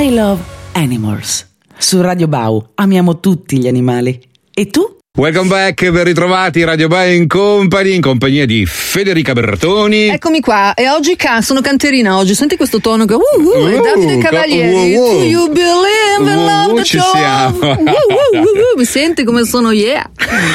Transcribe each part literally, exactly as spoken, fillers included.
I Love Animals. Su Radio Bau amiamo tutti gli animali. E tu? Welcome back, ben ritrovati, Radio Bau Company in compagnia di Federica Bertoni. Eccomi qua, e oggi can- sono canterina oggi, senti questo tono che uh, uh, uh, è Davide Cavalieri. Uh, uh, uh. Do you believe in love? Uh, uh, ci siamo. Uh, uh, uh, uh, mi senti come sono, yeah.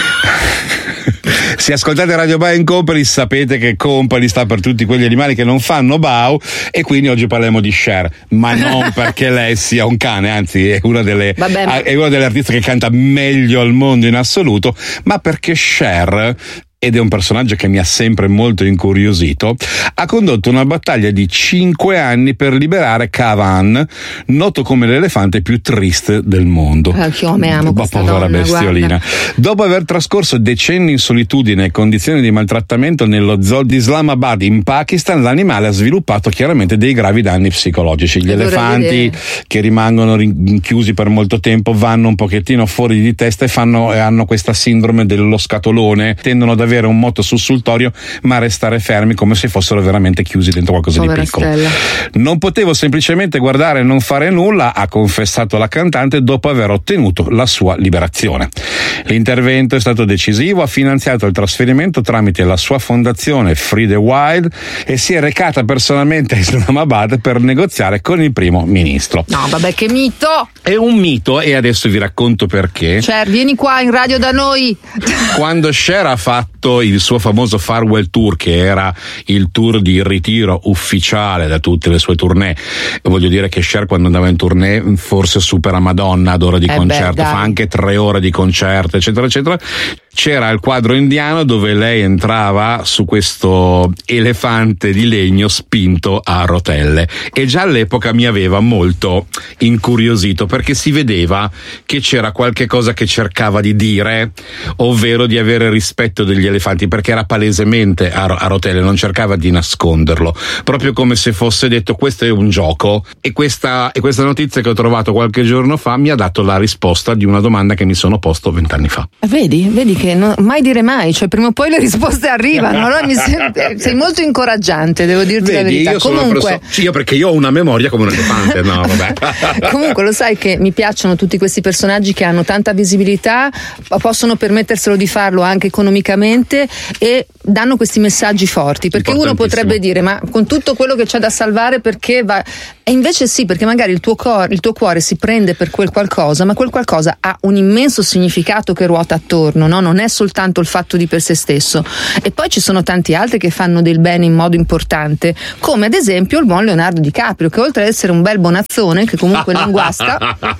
Se ascoltate Radio Bau Company sapete che Company sta per tutti quegli animali che non fanno Bau, e quindi oggi parliamo di Cher, ma non perché lei sia un cane, anzi è una delle, Vabbè. è una delle artiste che canta meglio al mondo in assoluto, ma perché Cher, ed è un personaggio che mi ha sempre molto incuriosito, ha condotto una battaglia di cinque anni per liberare Kavan, noto come l'elefante più triste del mondo. Eh, io me amo questa povera donna, bestiolina. guarda. Dopo aver trascorso decenni in solitudine e condizioni di maltrattamento nello zoo di Islamabad in Pakistan, l'animale ha sviluppato chiaramente dei gravi danni psicologici. Gli E elefanti vedere. che rimangono rinchiusi per molto tempo vanno un pochettino fuori di testa e fanno, e hanno questa sindrome dello scatolone, tendono ad avere un moto sussultorio ma restare fermi come se fossero veramente chiusi dentro qualcosa Povera di piccolo. Stella. Non potevo semplicemente guardare e non fare nulla, ha confessato la cantante dopo aver ottenuto la sua liberazione. L'intervento è stato decisivo, ha finanziato il trasferimento tramite la sua fondazione Free the Wild e si è recata personalmente a Islamabad per negoziare con il primo ministro. No, vabbè, che mito! È un mito, e adesso vi racconto perché. Cher, vieni qua in radio da noi. Quando Cher ha fatto il suo famoso farewell tour, che era il tour di ritiro ufficiale da tutte le sue tournée, voglio dire che Cher quando andava in tournée forse supera Madonna ad ora di Eh concerto, beh, dai. fa anche tre ore di concerto eccetera eccetera. C'era il quadro indiano dove lei entrava su questo elefante di legno spinto a rotelle, e già all'epoca mi aveva molto incuriosito perché si vedeva che c'era qualche cosa che cercava di dire, ovvero di avere rispetto degli elefanti, perché era palesemente a, a rotelle, non cercava di nasconderlo, proprio come se fosse detto questo è un gioco. E questa, e questa notizia che ho trovato qualche giorno fa mi ha dato la risposta di una domanda che mi sono posto vent'anni fa. Vedi, vedi che non, mai dire mai, cioè prima o poi le risposte arrivano. Allora mi sente, sei molto incoraggiante, devo dirti Vedi, la verità. io sono una Comunque, perso- sì, io perché io ho una memoria come un elefante, no, vabbè. comunque lo sai che mi piacciono tutti questi personaggi che hanno tanta visibilità, possono permetterselo di farlo anche economicamente e danno questi messaggi forti, perché uno potrebbe dire ma con tutto quello che c'è da salvare perché va, e invece sì, perché magari il tuo cuore, il tuo cuore si prende per quel qualcosa, ma quel qualcosa ha un immenso significato che ruota attorno, no? Non è soltanto il fatto di per sé stesso. E poi ci sono tanti altri che fanno del bene in modo importante, come ad esempio il buon Leonardo DiCaprio, che oltre ad essere un bel bonazzone che comunque non guasta,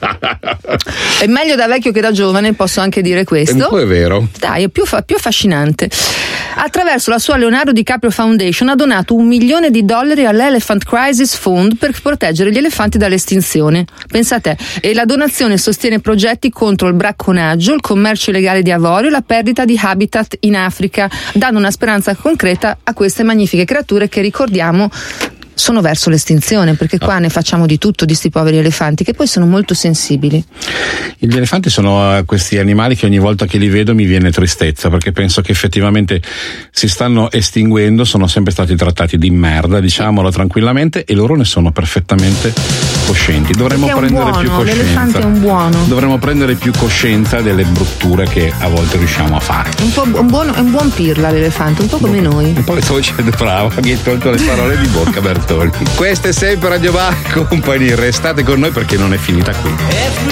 è meglio da vecchio che da giovane, posso anche dire questo. Un po' è vero. Dai, è più, fa- più affascinante. Attraverso la sua Leonardo DiCaprio Foundation ha donato un milione di dollari all'Elephant Crisis Fund per proteggere gli elefanti dall'estinzione. Pensa a te. E la donazione sostiene progetti contro il bracconaggio, il commercio illegale di avorio e la perdita di habitat in Africa, dando una speranza concreta a queste magnifiche creature che, ricordiamo, sono verso l'estinzione, perché qua Ah. ne facciamo di tutto di sti poveri elefanti, che poi sono molto sensibili. Gli elefanti sono eh, questi animali che ogni volta che li vedo mi viene tristezza, perché penso che effettivamente si stanno estinguendo, sono sempre stati trattati di merda, diciamolo tranquillamente, e loro ne sono perfettamente coscienti. Dovremmo Perché è un prendere buono, più l'elefante coscienza. è un buono. Dovremmo prendere più coscienza delle brutture che a volte riusciamo a fare. Un po' un buono, è un buon pirla l'elefante, un po' come noi. Un po' voce bravo, mi hai tolto le parole di bocca, Bertoni. Questa è sempre Radio Bau Company, restate con noi perché non è finita qui.